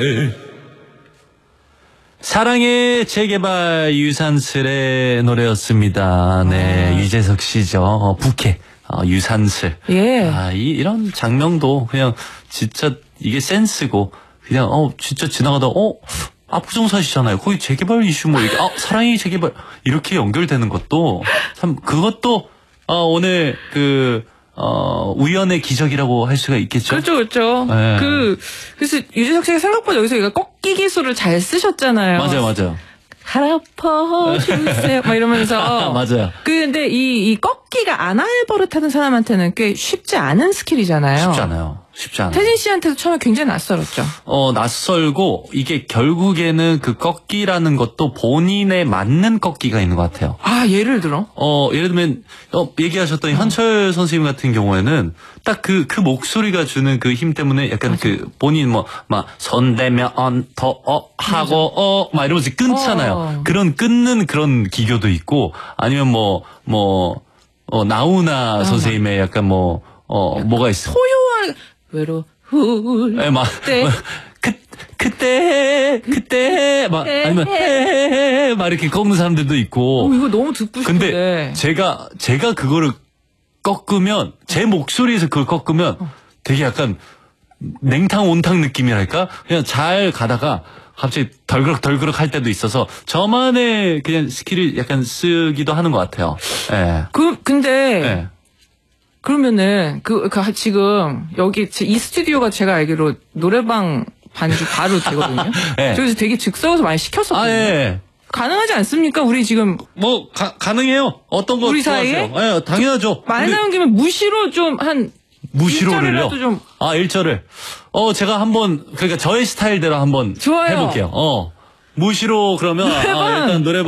사랑의 재개발 유산슬의 노래였습니다. 네, 유재석 씨죠. 부캐, 유산슬. 예. 이런 장면도 그냥 진짜 이게 센스고, 그냥, 진짜 지나가다, 압구정사시잖아요. 거기 재개발 이슈 뭐, 이게, 사랑의 재개발, 이렇게 연결되는 것도, 참, 그것도, 오늘, 우연의 기적이라고 할 수가 있겠죠. 그렇죠, 그렇죠. 네. 그래서 유재석 씨가 생각보다 여기서 이거 꺾기 기술을 잘 쓰셨잖아요. 맞아요. 갈아퍼주세요. 막 이러면서. 맞아요. 근데 이 꺾기가 아날버릇하는 사람한테는 꽤 쉽지 않은 스킬이잖아요. 쉽지 않아요. 태진 씨한테도 처음에 굉장히 낯설었죠. 낯설고, 이게 결국에는 그 꺾기라는 것도 본인에 맞는 꺾기가 있는 것 같아요. 예를 들어? 예를 들면, 얘기하셨던 현철 선생님 같은 경우에는 딱 그 목소리가 주는 그 힘 때문에 약간 맞아. 본인 손대면 하고, 막 이러면서 끊잖아요. 그런 끊는 그런 기교도 있고, 아니면 나훈아 선생님의 약간 뭐가 있어요. 소요한, 그때 아니면 막 이렇게 꺾는 사람들도 있고. 이거 너무 듣고 싶은데. 근데 제가 그거를 꺾으면, 제 목소리에서 그걸 꺾으면 되게 약간 냉탕 온탕 느낌이랄까? 그냥 잘 가다가 갑자기 덜그럭 할 때도 있어서 저만의 그냥 스킬을 약간 쓰기도 하는 것 같아요. 예. 근데 예. 그러면은 지금 여기 이 스튜디오가 제가 알기로 노래방 반주 바로 되거든요. 예. 그래서 되게 즉석에서 많이 시켰었거든요. 예. 가능하지 않습니까? 우리 지금 가능해요. 어떤 거 우리 사이에? 좋아하세요? 예, 당연하죠. 말 나온 김에 무시로 좀 무시로를요? 1절이라도 좀. 1절을. 제가 한번, 그러니까 저의 스타일대로 한번 좋아요. 해볼게요. 무시로 그러면 일단 노래